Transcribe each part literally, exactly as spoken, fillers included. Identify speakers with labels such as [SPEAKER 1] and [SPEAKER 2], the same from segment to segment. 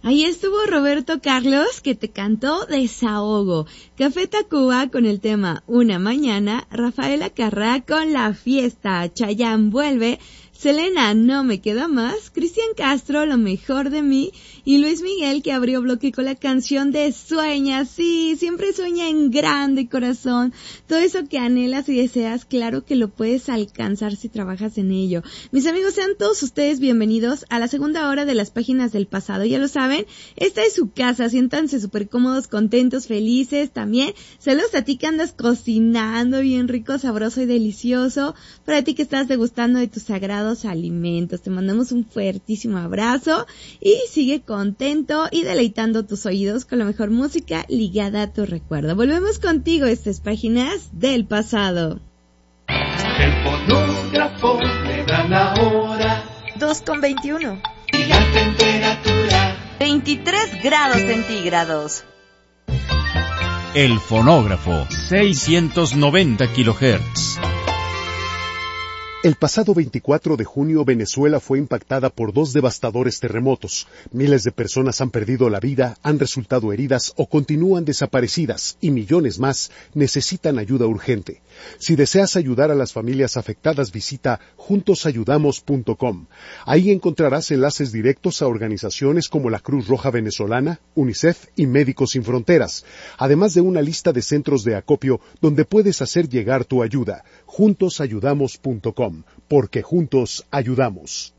[SPEAKER 1] Ahí estuvo Roberto Carlos, que te cantó Desahogo. Café Tacuba con el tema Una Mañana. Rafaela Carrá con La Fiesta. Chayanne Vuelve. Selena, No Me Queda Más. Cristian Castro, Lo Mejor de Mí. Y Luis Miguel, que abrió bloque con la canción de Sueña. Sí, siempre sueña en grande, corazón. Todo eso que anhelas y deseas, claro que lo puedes alcanzar si trabajas en ello. Mis amigos, sean todos ustedes bienvenidos a la segunda hora de las páginas del pasado. Ya lo saben, esta es su casa. Siéntanse súper cómodos, contentos, felices. También saludos a ti que andas cocinando bien rico, sabroso y delicioso. Para ti que estás degustando de tus sagrados alimentos, te mandamos un fuertísimo abrazo y sigue contento y deleitando tus oídos con la mejor música ligada a tu recuerdo. Volvemos contigo, estas páginas del pasado.
[SPEAKER 2] El fonógrafo le da la hora.
[SPEAKER 3] dos con veintiuno.
[SPEAKER 2] Y la temperatura.
[SPEAKER 3] veintitrés grados centígrados.
[SPEAKER 4] El fonógrafo, seiscientos noventa kilohertz.
[SPEAKER 5] El pasado veinticuatro de junio, Venezuela fue impactada por dos devastadores terremotos. Miles de personas han perdido la vida, han resultado heridas o continúan desaparecidas, y millones más necesitan ayuda urgente. Si deseas ayudar a las familias afectadas, visita juntos ayudamos punto com. Ahí encontrarás enlaces directos a organizaciones como la Cruz Roja Venezolana, UNICEF y Médicos Sin Fronteras, además de una lista de centros de acopio donde puedes hacer llegar tu ayuda. juntos ayudamos punto com. Porque juntos ayudamos.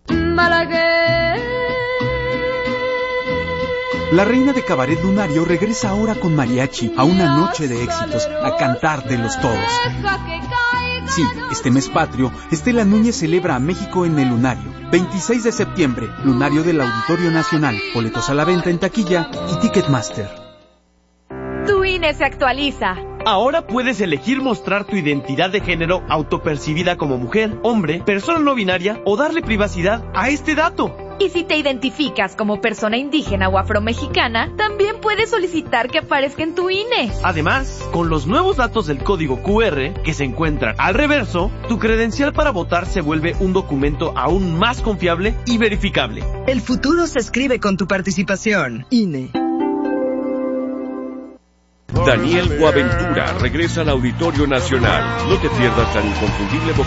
[SPEAKER 6] La reina de Cabaret Lunario regresa ahora con mariachi a una noche de éxitos, a cantar de los todos. Sí, este mes patrio, Estela Núñez celebra a México en el Lunario. veintiséis de septiembre, Lunario del Auditorio Nacional. Boletos a la venta en taquilla y Ticketmaster.
[SPEAKER 7] Tu I N E se actualiza.
[SPEAKER 8] Ahora puedes elegir mostrar tu identidad de género autopercibida como mujer, hombre, persona no binaria o darle privacidad a este dato.
[SPEAKER 7] Y si te identificas como persona indígena o afromexicana, también puedes solicitar que aparezca en tu I N E.
[SPEAKER 8] Además, con los nuevos datos del código Q R que se encuentran al reverso, tu credencial para votar se vuelve un documento aún más confiable y verificable.
[SPEAKER 9] El futuro se escribe con tu participación. I N E.
[SPEAKER 10] Daniel Boaventura regresa al Auditorio Nacional. No te pierdas tan inconfundible